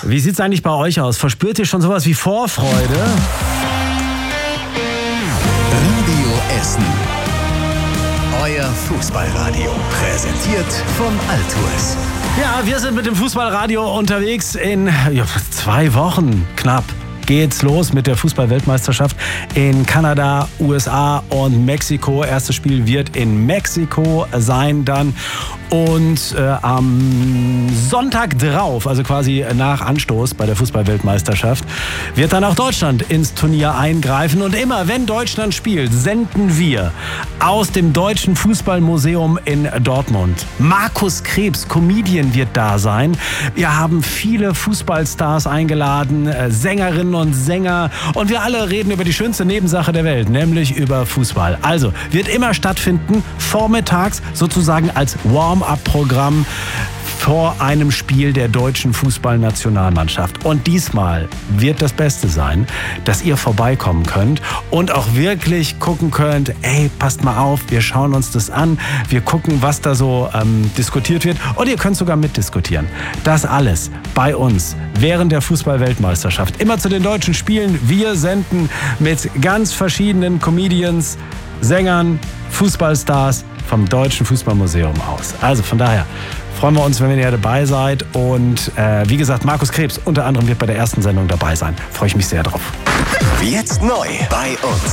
Wie sieht's eigentlich bei euch aus? Verspürt ihr schon sowas wie Vorfreude? Radio Essen. Euer Fußballradio. Präsentiert von Altours. Ja, wir sind mit dem Fußballradio unterwegs. In 2 Wochen knapp geht's los mit der Fußball-Weltmeisterschaft in Kanada, USA und Mexiko. Erstes Spiel wird in Mexiko sein dann. Und am Sonntag drauf, also quasi nach Anstoß bei der Fußball-Weltmeisterschaft, wird dann auch Deutschland ins Turnier eingreifen. Und immer, wenn Deutschland spielt, senden wir aus dem Deutschen Fußballmuseum in Dortmund. Markus Krebs, Comedian, wird da sein. Wir haben viele Fußballstars eingeladen, Sängerinnen und Sänger. Und wir alle reden über die schönste Nebensache der Welt, nämlich über Fußball. Also, wird immer stattfinden, vormittags sozusagen als Warm-up-Programm vor einem Spiel der deutschen Fußballnationalmannschaft. Und diesmal wird das Beste sein, dass ihr vorbeikommen könnt und auch wirklich gucken könnt, ey, passt mal auf, wir schauen uns das an, wir gucken, was da so diskutiert wird und ihr könnt sogar mitdiskutieren. Das alles bei uns während der Fußball-Weltmeisterschaft. Immer zu den deutschen Spielen. Wir senden mit ganz verschiedenen Comedians, Sängern, Fußballstars vom Deutschen Fußballmuseum aus. Also von daher freuen wir uns, wenn ihr dabei seid. Und wie gesagt, Markus Krebs unter anderem wird bei der ersten Sendung dabei sein. Freue ich mich sehr drauf. Jetzt neu bei uns.